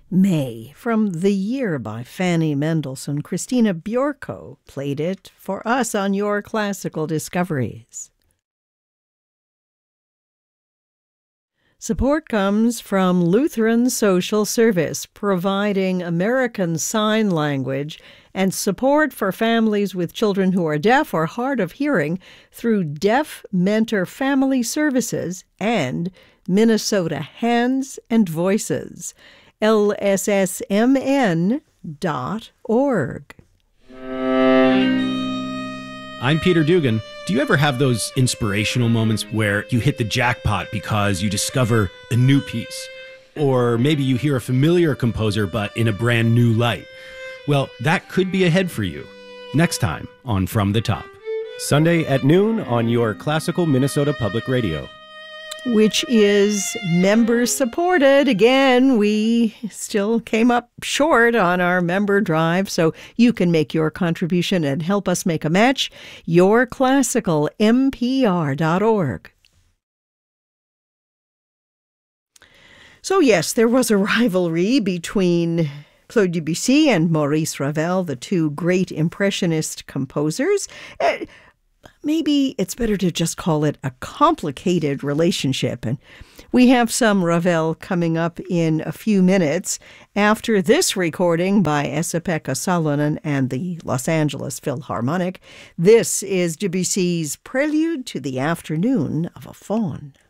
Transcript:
May, from The Year by Fanny Mendelssohn. Christina Bjorko played it for us on Your Classical Discoveries. Support comes from Lutheran Social Service, providing American Sign Language and support for families with children who are deaf or hard of hearing through Deaf Mentor Family Services and Minnesota Hands and Voices. lssmn.org. I'm Peter Dugan. Do you ever have those inspirational moments where you hit the jackpot because you discover a new piece? Or maybe you hear a familiar composer but in a brand new light? Well, that could be ahead for you. Next time on From the Top. Sunday at noon on Your Classical Minnesota Public Radio. Which is member-supported. Again, we still came up short on our member drive, so you can make your contribution and help us make a match. YourClassicalMPR.org. So yes, there was a rivalry between Claude Debussy and Maurice Ravel, the two great Impressionist composers. Maybe it's better to just call it a complicated relationship. And we have some Ravel coming up in a few minutes after this recording by Esa-Pekka Salonen and the Los Angeles Philharmonic. This is Debussy's Prelude to the Afternoon of a Faun.